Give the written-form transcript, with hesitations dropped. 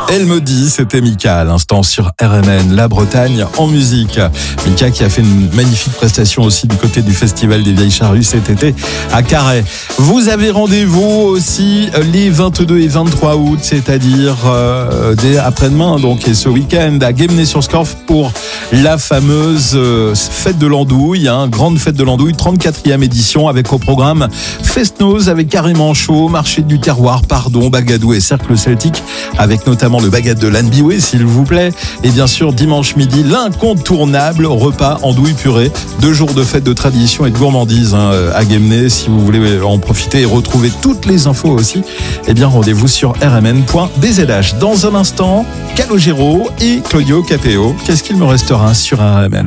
Elle me dit, c'était Mika à l'instant sur RMN, la Bretagne en musique. Mika qui a fait une magnifique prestation aussi du côté du Festival des Vieilles Charrues cet été à Carhaix. Vous avez rendez-vous aussi les 22 et 23 août, c'est-à-dire dès après-demain donc, et ce week-end à Guémené-sur-Scorff pour la fameuse fête de l'andouille, grande fête de l'andouille, 34e édition avec au programme Fest-Noz avec Carrément Chaud, Marché du Terroir, Pardon, Bagadou et Cercle Celtique avec notamment le baguette de l'Anne Bioué, s'il vous plaît. Et bien sûr, dimanche midi, l'incontournable repas andouille purée. 2 jours de fête de tradition et de gourmandise à Guémené. Si vous voulez en profiter et retrouver toutes les infos aussi, eh bien rendez-vous sur rmn.bzh. Dans un instant, Calogero et Claudio Capéo. Qu'est-ce qu'il me restera sur RMN ?